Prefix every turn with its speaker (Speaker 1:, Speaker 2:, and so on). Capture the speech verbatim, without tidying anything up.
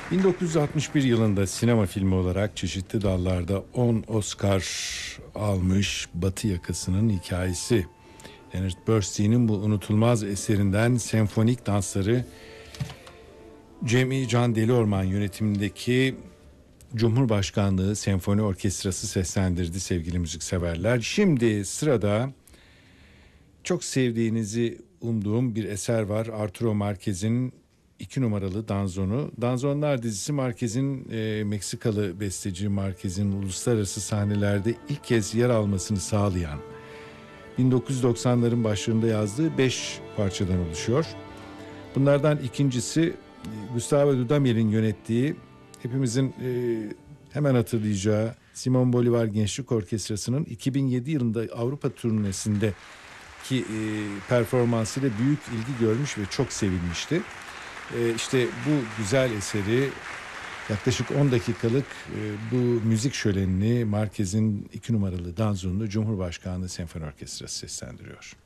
Speaker 1: bin dokuz yüz altmış bir yılında sinema filmi olarak çeşitli dallarda on Oscar almış Batı Yakası'nın hikayesi. Leonard Bernstein'in bu unutulmaz eserinden senfonik dansları Cem Can Deliorman yönetimindeki Cumhurbaşkanlığı Senfoni Orkestrası seslendirdi sevgili müzikseverler. Şimdi sırada çok sevdiğinizi umduğum bir eser var. Arturo Márquez'in iki numaralı Danzon'u. Danzonlar dizisi Márquez'in e, Meksikalı besteci Márquez'in uluslararası sahnelerde ilk kez yer almasını sağlayan bin dokuz yüz doksanların başlarında yazdığı beş parçadan oluşuyor. Bunlardan ikincisi Gustavo Dudamel yönettiği, hepimizin e, hemen hatırlayacağı Simon Bolivar Gençlik Orkestrası'nın iki bin yedi yılında Avrupa turnesinde ki e, performansıyla büyük ilgi görmüş ve çok sevilmişti. E, işte bu güzel eseri yaklaşık on dakikalık e, bu müzik şölenini Márquez'in iki numaralı Danzon'unu Cumhurbaşkanlığı Senfoni Orkestrası seslendiriyor.